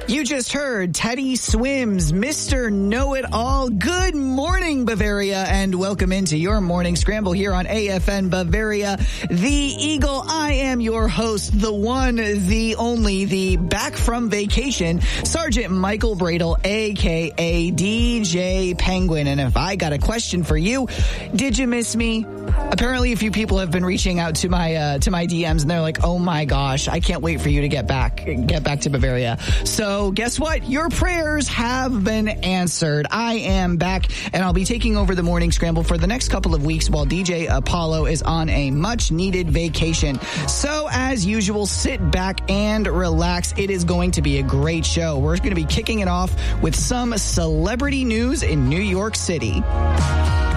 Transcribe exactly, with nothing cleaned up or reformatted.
You just heard Teddy Swims, Mister Know-It-All. Good morning, Bavaria, and welcome into your morning scramble here on A F N Bavaria, the Eagle. I am your host, the one, the only, the back from vacation, Sergeant Michael Bradle, a k a. D J Penguin. And if I got a question for you, did you miss me? Apparently, a few people have been reaching out to my uh, to my D Ms, and they're like, "Oh my gosh, I can't wait for you to get back, get back to Bavaria." So, guess what? Your prayers have been answered. I am back, and I'll be taking over the morning scramble for the next couple of weeks while D J Apollo is on a much-needed vacation. So, as usual, sit back and relax. It is going to be a great show. We're going to be kicking it off with some celebrity news in New York City.